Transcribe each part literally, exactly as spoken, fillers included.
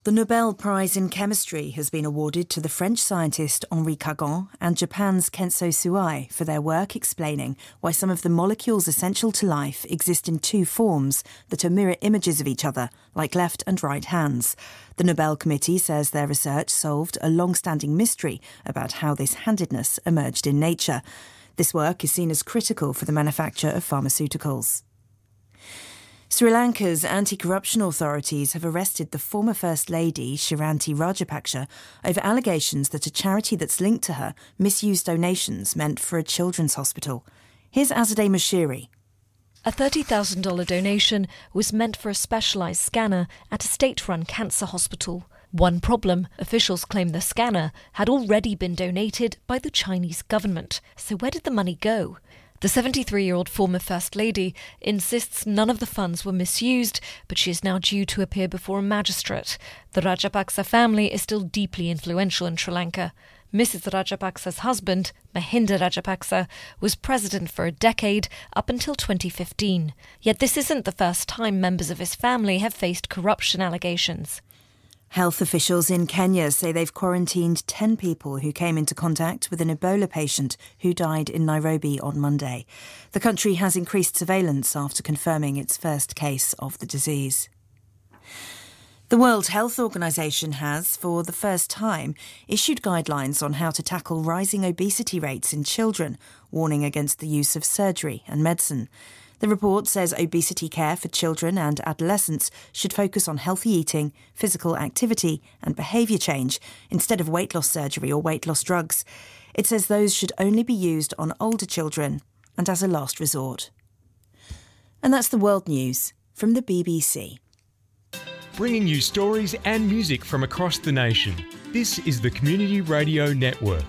The Nobel Prize in Chemistry has been awarded to the French scientist Henri Cagon and Japan's Kenzo Suai for their work explaining why some of the molecules essential to life exist in two forms that are mirror images of each other, like left and right hands. The Nobel Committee says their research solved a long-standing mystery about how this handedness emerged in nature. This work is seen as critical for the manufacture of pharmaceuticals. Sri Lanka's anti-corruption authorities have arrested the former First Lady, Shiranti Rajapaksa, over allegations that a charity that's linked to her misused donations meant for a children's hospital. Here's Azadeh Moshiri. A thirty thousand dollars donation was meant for a specialised scanner at a state-run cancer hospital. One problem, officials claim the scanner had already been donated by the Chinese government. So where did the money go? The seventy-three-year-old former First Lady insists none of the funds were misused, but she is now due to appear before a magistrate. The Rajapaksa family is still deeply influential in Sri Lanka. Missus Rajapaksa's husband, Mahinda Rajapaksa, was president for a decade, up until twenty fifteen. Yet this isn't the first time members of his family have faced corruption allegations. Health officials in Kenya say they've quarantined ten people who came into contact with an Ebola patient who died in Nairobi on Monday. The country has increased surveillance after confirming its first case of the disease. The World Health Organization has, for the first time, issued guidelines on how to tackle rising obesity rates in children, warning against the use of surgery and medicine. The report says obesity care for children and adolescents should focus on healthy eating, physical activity and behaviour change instead of weight loss surgery or weight loss drugs. It says those should only be used on older children and as a last resort. And that's the world news from the B B C. Bringing you stories and music from across the nation. This is the Community Radio Network.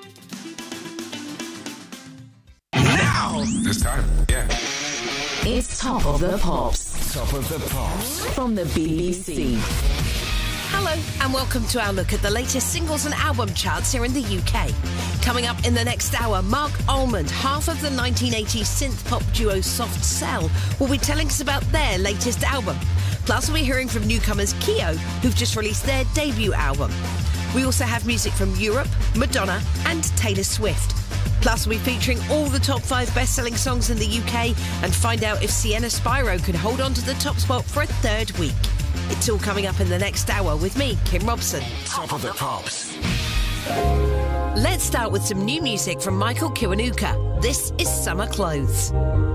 Now! This time, yeah. It's Top of the Pops. Top of the Pops. From the B B C. Hello and welcome to our look at the latest singles and album charts here in the U K. Coming up in the next hour, Mark Almond, half of the nineteen eighties synth-pop duo Soft Cell, will be telling us about their latest album. Plus we'll be hearing from newcomers Keo, who've just released their debut album. We also have music from Europe, Madonna and Taylor Swift. Plus, we'll be featuring all the top five best-selling songs in the U K and find out if Sienna Spyro can hold on to the top spot for a third week. It's all coming up in the next hour with me, Kim Robson. Top of the Pops. Let's start with some new music from Michael Kiwanuka. This is Summer Clothes.